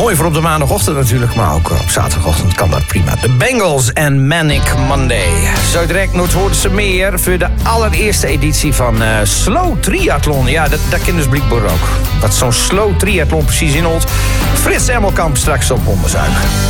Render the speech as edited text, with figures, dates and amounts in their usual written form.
Mooi voor op de maandagochtend natuurlijk, maar ook op zaterdagochtend kan dat prima. De Bengals en Manic Monday. Zo direct Noord-Hollandse meer voor de allereerste editie van Slow Triathlon. Ja, dat kent dus blijkbaar ook. Wat zo'n Slow Triathlon precies inhoudt. Frits Emmelkamp straks op onderzoek.